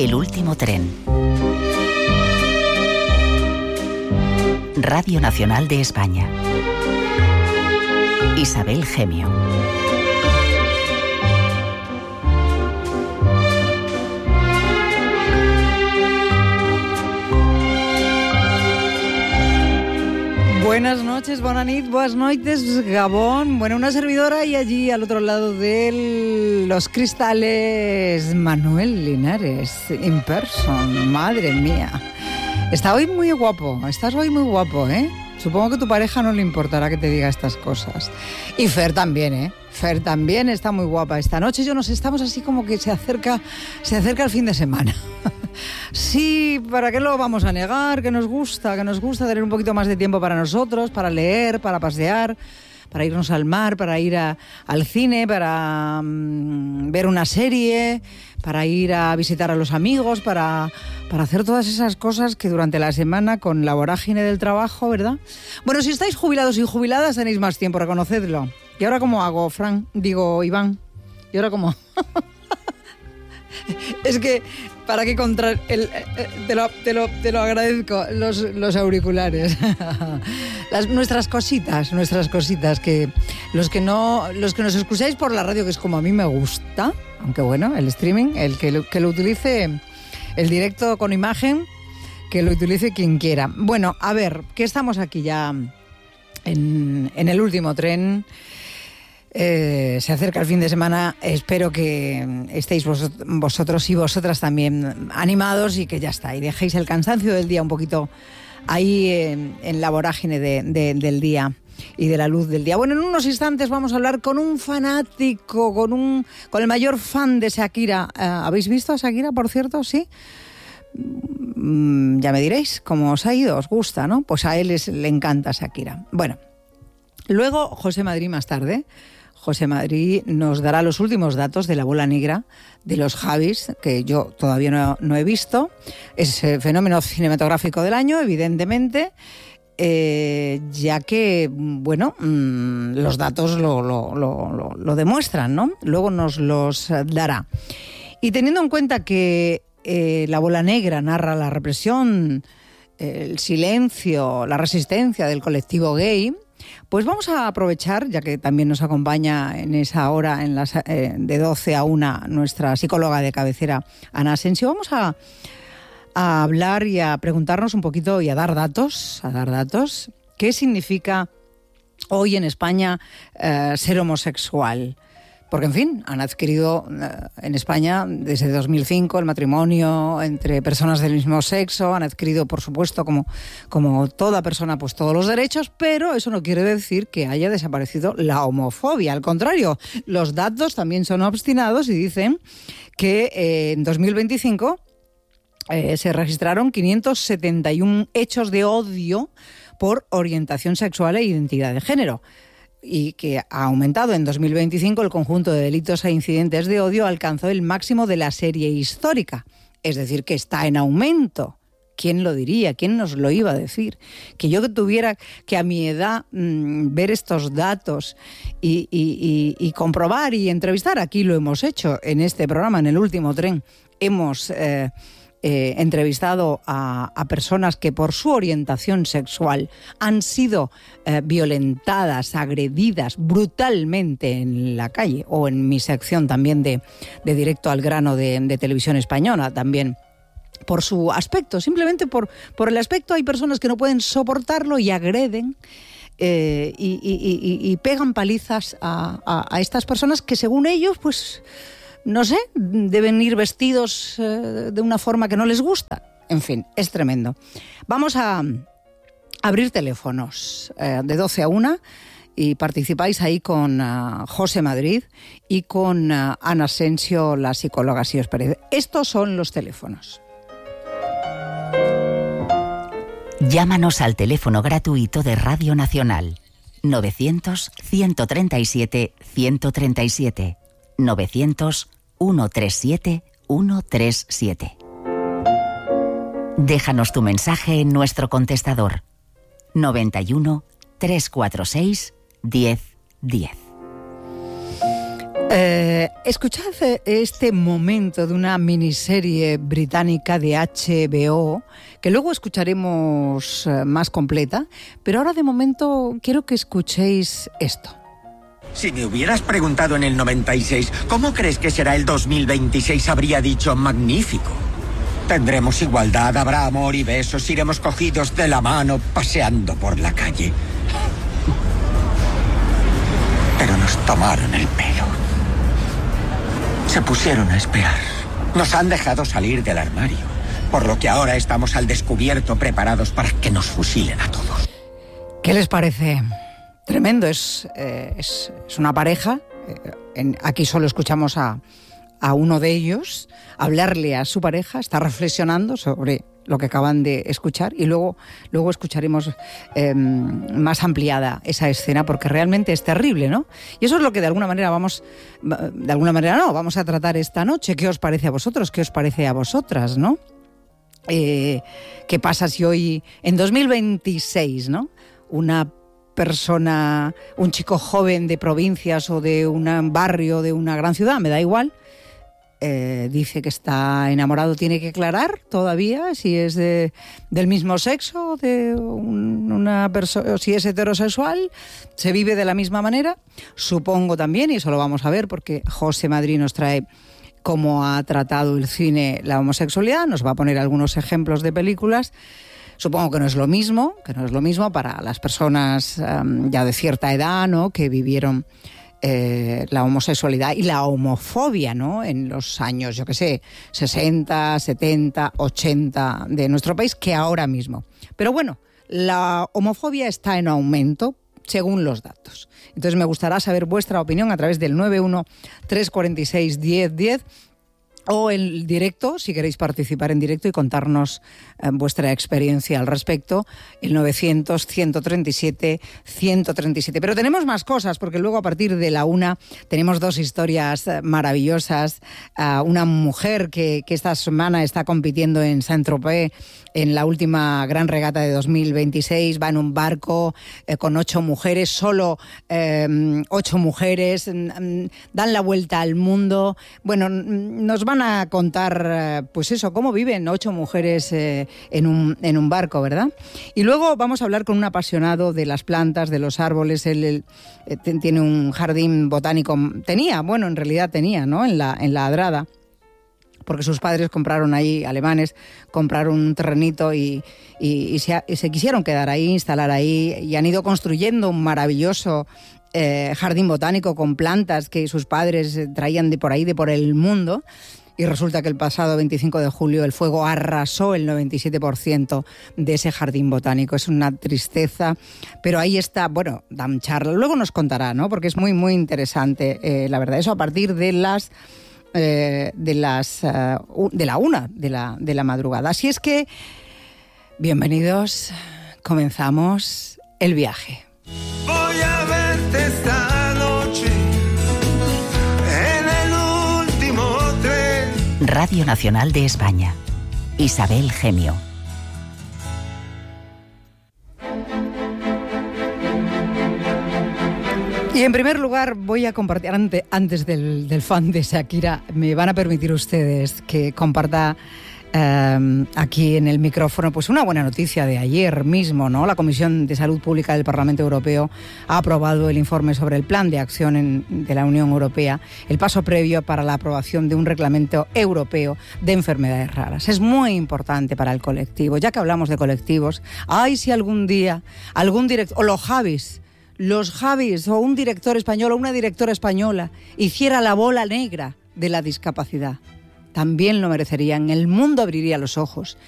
El último tren. Radio Nacional de España. Isabel Gemio. Buenas noches, buenas noites, Gabón. Bueno, una servidora y allí al otro lado de los cristales, Manuel Linares, in person. Madre mía. Está hoy muy guapo, estás hoy muy guapo, ¿eh? Supongo que a tu pareja no le importará que te diga estas cosas. Y Fer también, ¿eh? Fer también está muy guapa. Esta noche nos estamos así como que se acerca el fin de semana. Sí, ¿para qué lo vamos a negar? Que nos gusta tener un poquito más de tiempo para nosotros, para leer, para pasear, para irnos al mar, para ir al cine, para ver una serie, para ir a visitar a los amigos, para hacer todas esas cosas que durante la semana con la vorágine del trabajo, ¿verdad? Bueno, si estáis jubilados y jubiladas tenéis más tiempo, reconocedlo. ¿Y ahora cómo hago, Iván? ¿Y ahora cómo? Es que, ¿para qué contra te lo agradezco, los auriculares? Nuestras cositas, que los que nos escucháis por la radio, que es como a mí me gusta, aunque bueno, el streaming, el que lo utilice, el directo con imagen, que lo utilice quien quiera. Bueno, a ver, que estamos aquí ya en el último tren. Se acerca el fin de semana, espero que estéis vosotros y vosotras también animados y que ya está, y dejéis el cansancio del día un poquito ahí en la vorágine del día y de la luz del día. Bueno, en unos instantes vamos a hablar con un fanático, con el mayor fan de Shakira. ¿Habéis visto a Shakira, por cierto? ¿Sí? Ya me diréis cómo os ha ido, os gusta, ¿no? Pues a él le encanta Shakira. Bueno, luego José Madrid más tarde. José Madrid nos dará los últimos datos de la bola negra de los Javis, que yo todavía no he visto. Es el fenómeno cinematográfico del año, evidentemente, ya que, bueno, los datos lo demuestran, ¿no? Luego nos los dará. Y teniendo en cuenta que la bola negra narra la represión, el silencio, la resistencia del colectivo gay, pues vamos a aprovechar, ya que también nos acompaña en esa hora de 12 a 1 nuestra psicóloga de cabecera, Ana Asensio. Vamos a hablar y a preguntarnos un poquito y a dar datos. ¿Qué significa hoy en España ser homosexual? Porque, en fin, han adquirido en España desde 2005 el matrimonio entre personas del mismo sexo, han adquirido, por supuesto, como toda persona, pues todos los derechos, pero eso no quiere decir que haya desaparecido la homofobia. Al contrario, los datos también son obstinados y dicen que en 2025 se registraron 571 hechos de odio por orientación sexual e identidad de género, y que ha aumentado. En 2025 el conjunto de delitos e incidentes de odio alcanzó el máximo de la serie histórica, es decir, que está en aumento. ¿Quién lo diría? ¿Quién nos lo iba a decir? Que yo que tuviera que a mi edad ver estos datos y comprobar y entrevistar, aquí lo hemos hecho en este programa, en el último tren, hemos entrevistado a personas que por su orientación sexual han sido violentadas, agredidas brutalmente en la calle, o en mi sección también de Directo al Grano de Televisión Española, también por su aspecto, simplemente por el aspecto. Hay personas que no pueden soportarlo y agreden y pegan palizas a estas personas que, según ellos, pues no sé, deben ir vestidos de una forma que no les gusta. En fin, es tremendo. Vamos a abrir teléfonos de 12 a 1 y participáis ahí con José Madrid y con Ana Asensio, la psicóloga, si os parece. Estos son los teléfonos. Llámanos al teléfono gratuito de Radio Nacional 900-137-137 900-137-137. Déjanos tu mensaje en nuestro contestador 91 346 1010. Escuchad este momento de una miniserie británica de HBO, que luego escucharemos más completa, pero ahora de momento quiero que escuchéis esto. Si me hubieras preguntado en el 96, ¿cómo crees que será el 2026? Habría dicho magnífico. Tendremos igualdad, habrá amor y besos, iremos cogidos de la mano paseando por la calle. Pero nos tomaron el pelo. Se pusieron a espiar. Nos han dejado salir del armario, por lo que ahora estamos al descubierto preparados para que nos fusilen a todos. ¿Qué les parece? Tremendo, es una pareja. Aquí solo escuchamos a uno de ellos hablarle a su pareja, está reflexionando sobre lo que acaban de escuchar y luego escucharemos más ampliada esa escena porque realmente es terrible, ¿no? Y eso es lo que de alguna manera vamos a tratar esta noche. ¿Qué os parece a vosotros? ¿Qué os parece a vosotras, no? ¿Qué pasa si hoy, en 2026, ¿no? Una persona, un chico joven de provincias o de un barrio, de una gran ciudad, me da igual, dice que está enamorado, tiene que aclarar todavía si es del mismo sexo, de una persona, si es heterosexual, se vive de la misma manera. Supongo también, y eso lo vamos a ver porque José Madrí nos trae cómo ha tratado el cine la homosexualidad, nos va a poner algunos ejemplos de películas. Supongo que no es lo mismo para las personas ya de cierta edad, ¿no? Que vivieron la homosexualidad y la homofobia, ¿no? En los años, 60, 70, 80 de nuestro país, que ahora mismo. Pero bueno, la homofobia está en aumento según los datos. Entonces me gustaría saber vuestra opinión a través del 91-346-1010 o en directo, si queréis participar en directo y contarnos vuestra experiencia al respecto, el 900-137-137. Pero tenemos más cosas, porque luego a partir de la 1 tenemos dos historias maravillosas. Una mujer que esta semana está compitiendo en Saint-Tropez en la última gran regata de 2026, va en un barco con 8 mujeres, solo 8 mujeres, dan la vuelta al mundo. Bueno, nos van a contar, pues eso, cómo viven 8 mujeres en un barco, ¿verdad? Y luego vamos a hablar con un apasionado de las plantas, de los árboles. Él tiene un jardín botánico, en realidad tenía, ¿no? En la Adrada, porque sus padres compraron ahí, alemanes, compraron un terrenito y se quisieron quedar ahí, instalar ahí, y han ido construyendo un maravilloso jardín botánico con plantas que sus padres traían de por el mundo. Y resulta que el pasado 25 de julio el fuego arrasó el 97% de ese jardín botánico. Es una tristeza, pero ahí está, dan charla. Luego nos contará, ¿no? Porque es muy, muy interesante, la verdad. Eso a partir de la 1 de la madrugada. Así es que, bienvenidos, comenzamos el viaje. Voy a verte esta noche en el último tren. Radio Nacional de España. Isabel Gemio. Y en primer lugar voy a compartir, antes del fan de Shakira, me van a permitir ustedes que comparta aquí en el micrófono pues una buena noticia de ayer mismo, ¿no? La Comisión de Salud Pública del Parlamento Europeo ha aprobado el informe sobre el Plan de Acción de la Unión Europea, el paso previo para la aprobación de un reglamento europeo de enfermedades raras. Es muy importante para el colectivo, ya que hablamos de colectivos. Ay, si algún día algún director, o los Javis, o un director español o una directora española hiciera la bola negra de la discapacidad, también lo merecerían. El mundo abriría los ojos